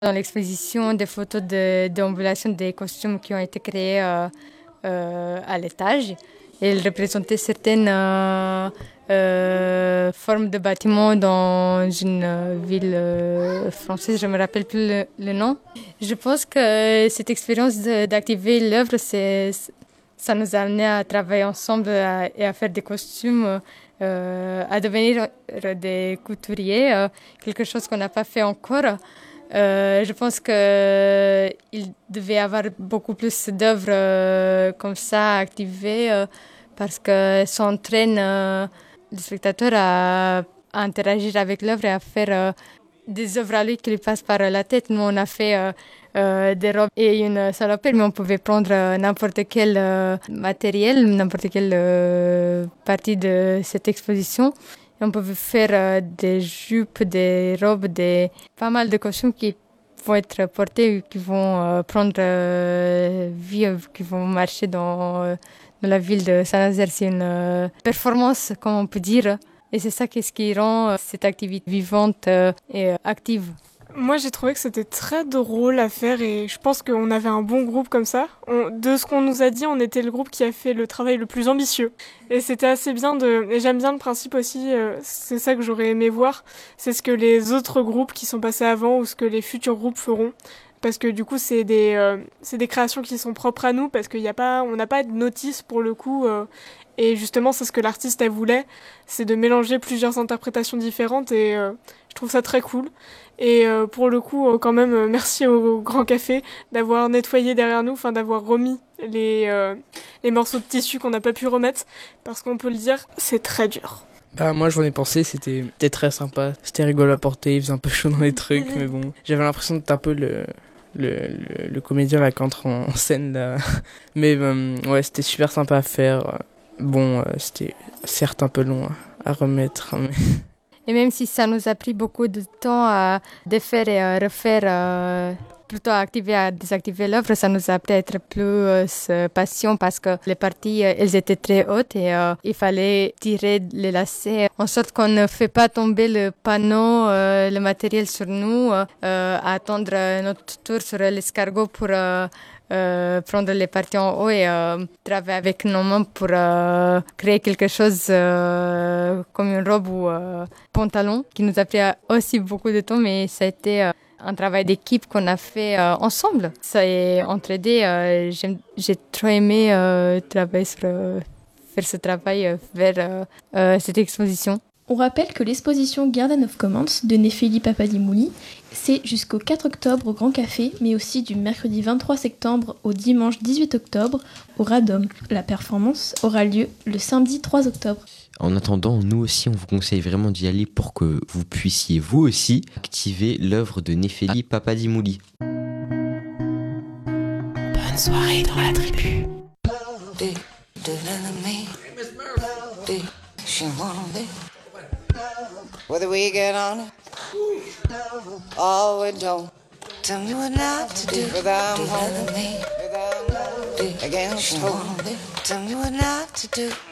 Dans l'exposition, des photos d'ambulation des costumes qui ont été créés à l'étage. Et ils représentaient certaines formes de bâtiments dans une ville française, je ne me rappelle plus le nom. Je pense que cette expérience d'activer l'œuvre, ça nous a amené à travailler ensemble et à faire des costumes, à devenir des couturiers, quelque chose qu'on n'a pas fait encore. Je pense qu'il devait y avoir beaucoup plus d'œuvres comme ça activées parce que ça entraîne le spectateur à interagir avec l'œuvre et à faire des œuvres à lui qui lui passent par la tête. Nous, on a fait des robes et une salopette, mais on pouvait prendre n'importe quel matériel, n'importe quelle partie de cette exposition. Et on pouvait faire des jupes, des robes, pas mal de costumes qui vont être portés, qui vont prendre vie, qui vont marcher dans la ville de Saint-Nazaire. C'est une performance, comme on peut dire. Et c'est ça ce qui rend cette activité vivante et active. Moi, j'ai trouvé que c'était très drôle à faire et je pense qu'on avait un bon groupe comme ça. De ce qu'on nous a dit, on était le groupe qui a fait le travail le plus ambitieux. Et c'était assez bien et j'aime bien le principe aussi, c'est ça que j'aurais aimé voir, c'est ce que les autres groupes qui sont passés avant ou ce que les futurs groupes feront. Parce que du coup, c'est des créations qui sont propres à nous, parce qu'on n'a pas de notice pour le coup. Et justement, c'est ce que l'artiste elle voulait, c'est de mélanger plusieurs interprétations différentes et je trouve ça très cool. Et pour le coup, quand même, merci au Grand Café d'avoir nettoyé derrière nous, enfin d'avoir remis les morceaux de tissu qu'on n'a pas pu remettre, parce qu'on peut le dire, c'est très dur. Moi j'en ai pensé, c'était très sympa, c'était rigolo à porter, il faisait un peu chaud dans les trucs, mais bon, j'avais l'impression d'être un peu le comédien là qui entre en scène là. Mais ouais, c'était super sympa à faire. Bon, c'était certes un peu long à remettre, mais... Et même si ça nous a pris beaucoup de temps à défaire et à refaire, plutôt à désactiver l'œuvre, ça nous a appris à être plus patient parce que les parties, elles étaient très hautes et il fallait tirer les lacets en sorte qu'on ne fait pas tomber le panneau, le matériel sur nous, à attendre notre tour sur l'escargot pour... prendre les parties en haut et travailler avec nos mains pour créer quelque chose comme une robe ou pantalon qui nous a pris aussi beaucoup de temps, mais ça a été un travail d'équipe qu'on a fait ensemble. Ça a entraidé. J'ai trop aimé travailler faire ce travail vers cette exposition. On rappelle que l'exposition Garden of Commons de Nefeli Papadimouli, c'est jusqu'au 4 octobre au Grand Café, mais aussi du mercredi 23 septembre au dimanche 18 octobre au Radom. La performance aura lieu le samedi 3 octobre. En attendant, nous aussi, on vous conseille vraiment d'y aller pour que vous puissiez, vous aussi, activer l'œuvre de Nefeli Papadimouli. Bonne soirée dans la tribu. Whether we get on it or we don't, tell me what not to do. Whether I'm home against home, tell me what not to do.